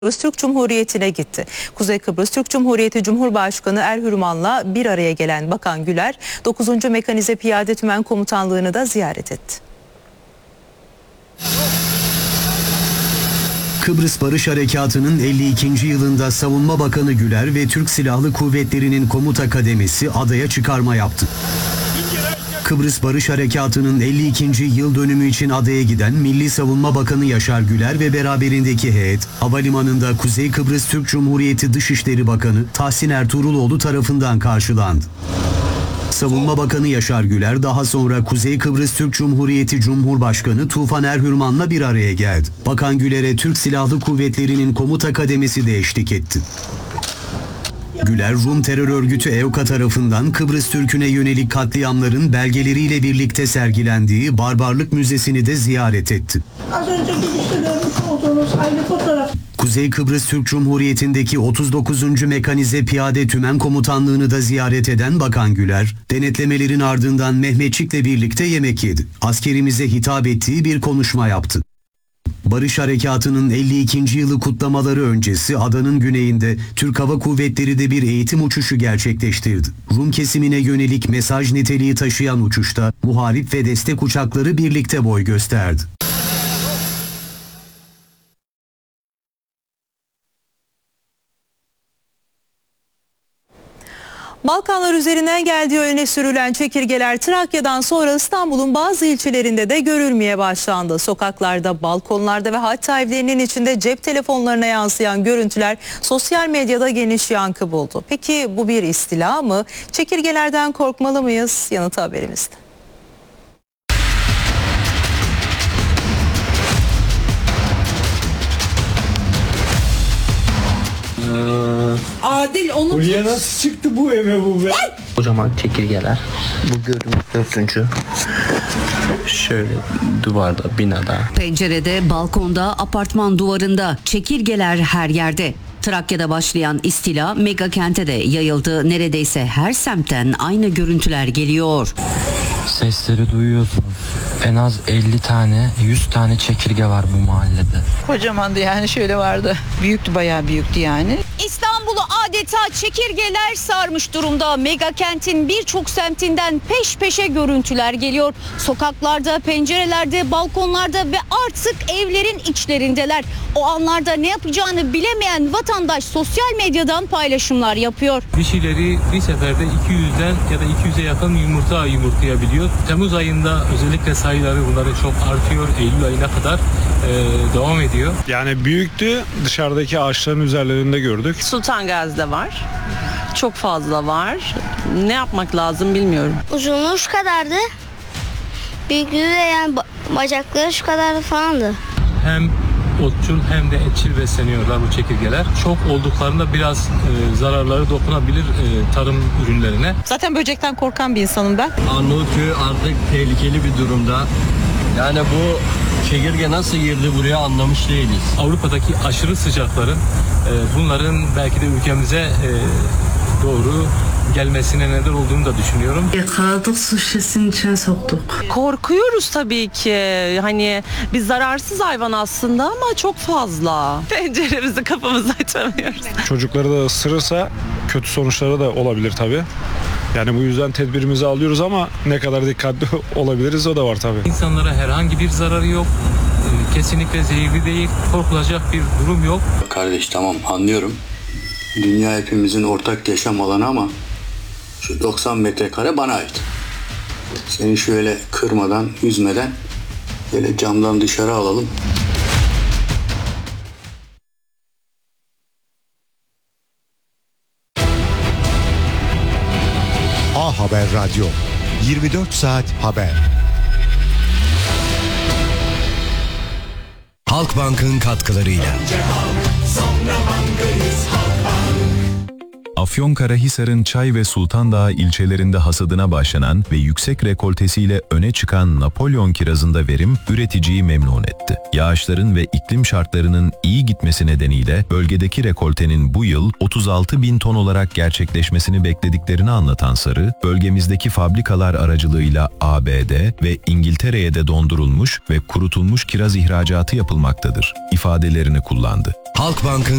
Kıbrıs Türk Cumhuriyeti'ne gitti. Kuzey Kıbrıs Türk Cumhuriyeti Cumhurbaşkanı Erhürman'la bir araya gelen Bakan Güler, 9. Mekanize Piyade Tümen Komutanlığı'nı da ziyaret etti. Kıbrıs Barış Harekatı'nın 52. yılında Savunma Bakanı Güler ve Türk Silahlı Kuvvetleri'nin komuta kademesi adaya çıkarma yaptı. Kıbrıs Barış Harekatı'nın 52. yıl dönümü için adaya giden Milli Savunma Bakanı Yaşar Güler ve beraberindeki heyet, havalimanında Kuzey Kıbrıs Türk Cumhuriyeti Dışişleri Bakanı Tahsin Ertuğruloğlu tarafından karşılandı. Savunma Bakanı Yaşar Güler daha sonra Kuzey Kıbrıs Türk Cumhuriyeti Cumhurbaşkanı Tufan Erhürman'la bir araya geldi. Bakan Güler'e Türk Silahlı Kuvvetleri'nin komuta kademesi de eşlik etti. Güler, Rum terör örgütü EOKA tarafından Kıbrıs Türk'üne yönelik katliamların belgeleriyle birlikte sergilendiği Barbarlık Müzesi'ni de ziyaret etti. Az önce birlikte görmüş olduğunuz aynı fotoğraf. Kuzey Kıbrıs Türk Cumhuriyeti'ndeki 39. Mekanize Piyade Tümen Komutanlığı'nı da ziyaret eden Bakan Güler, denetlemelerin ardından Mehmetçik'le birlikte yemek yedi. Askerimize hitap ettiği bir konuşma yaptı. Barış Harekatı'nın 52. yılı kutlamaları öncesi adanın güneyinde Türk Hava Kuvvetleri de bir eğitim uçuşu gerçekleştirdi. Rum kesimine yönelik mesaj niteliği taşıyan uçuşta muharip ve destek uçakları birlikte boy gösterdi. Balkanlar üzerinden geldiği öne sürülen çekirgeler Trakya'dan sonra İstanbul'un bazı ilçelerinde de görülmeye başlandı. Sokaklarda, balkonlarda ve hatta evlerinin içinde cep telefonlarına yansıyan görüntüler sosyal medyada geniş yankı buldu. Peki bu bir istila mı? Çekirgelerden korkmalı mıyız? Yanıtı haberimizde. Adil onu Buraya nasıl çıktı bu eve bu be? Kocaman çekirgeler. Bu görüntü şöyle duvarda, binada. Pencerede, balkonda, apartman duvarında çekirgeler her yerde. Trakya'da başlayan istila mega kente de yayıldı. Neredeyse her semtten aynı görüntüler geliyor. Sesleri duyuyorsunuz. En az 50 tane, 100 tane çekirge var bu mahallede. Kocamandı yani, şöyle vardı. Büyüktü, bayağı büyüktü yani. İstanbul'u adeta çekirgeler sarmış durumda. Mega kentin birçok semtinden peş peşe görüntüler geliyor. Sokaklarda, pencerelerde, balkonlarda ve artık evlerin içlerindeler. O anlarda ne yapacağını bilemeyen vatandaş sosyal medyadan paylaşımlar yapıyor. Dişileri bir seferde 200'den ya da 200'e yakın yumurta yumurtlayabiliyor. Temmuz ayında özellikle sayıları bunların çok artıyor. Eylül ayına kadar devam ediyor. Yani büyüktü, dışarıdaki ağaçların üzerlerinde gördük. Sultangazi'de var. Çok fazla var. Ne yapmak lazım bilmiyorum. Uzunluğu şu kadardı. Büyüklüğü de yani bacakları şu kadardı falandı. Hem otçul hem de etçil besleniyorlar bu çekirgeler. Çok olduklarında biraz zararları dokunabilir tarım ürünlerine. Zaten böcekten korkan bir insanım ben. Arnavutköy artık tehlikeli bir durumda. Yani bu çekirge nasıl girdi buraya anlamış değiliz. Avrupa'daki aşırı sıcakların bunların belki de ülkemize doğru gelmesine neden olduğunu da düşünüyorum. Yakaladık, su şişesinin içine soktuk. Korkuyoruz tabii ki. Hani biz zararsız hayvan aslında ama çok fazla. Penceremizi, kapımızı açamıyoruz. Çocukları da ısırırsa kötü sonuçları da olabilir tabii. Yani bu yüzden tedbirimizi alıyoruz ama ne kadar dikkatli olabiliriz o da var tabii. İnsanlara herhangi bir zararı yok. Kesinlikle zehirli değil. Korkulacak bir durum yok. Kardeş tamam anlıyorum. Dünya hepimizin ortak yaşam alanı ama şu 90 metrekare bana ait. Seni şöyle kırmadan, üzmeden böyle camdan dışarı alalım. A Haber Radyo, 24 saat haber. Halkbank'ın katkılarıyla. Afyonkarahisar'ın Çay ve Sultandağ ilçelerinde hasadına başlanan ve yüksek rekoltesiyle öne çıkan Napolyon kirazında verim üreticiyi memnun etti. Yağışların ve iklim şartlarının iyi gitmesi nedeniyle bölgedeki rekoltenin bu yıl 36.000 ton olarak gerçekleşmesini beklediklerini anlatan Sarı, bölgemizdeki fabrikalar aracılığıyla ABD ve İngiltere'ye de dondurulmuş ve kurutulmuş kiraz ihracatı yapılmaktadır ifadelerini kullandı. Halkbank'ın